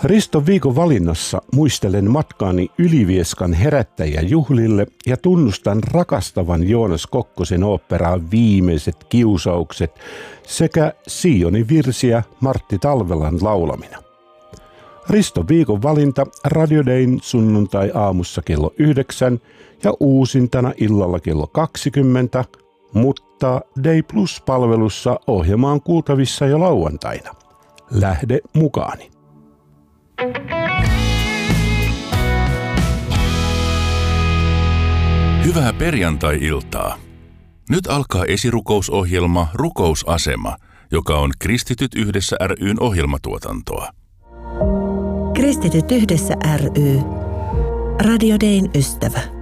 Riston viikon valinnassa muistelen matkaani Ylivieskan herättäjäjuhlille ja tunnustan rakastavan Joonas Kokkosen oopperaa Viimeiset kiusaukset sekä Sionin virsiä Martti Talvelan laulamina. Riston viikon valinta Radio Dayn sunnuntai aamussa kello 9 ja uusintana illalla kello 20, mutta Day Plus-palvelussa ohjelma on kuultavissa jo lauantaina. Lähde mukaani. Hyvää perjantai-iltaa. Nyt alkaa esirukousohjelma Rukousasema, joka on Kristityt yhdessä ry:n ohjelmatuotantoa. Kristityt yhdessä ry. Radio Dayn ystävä.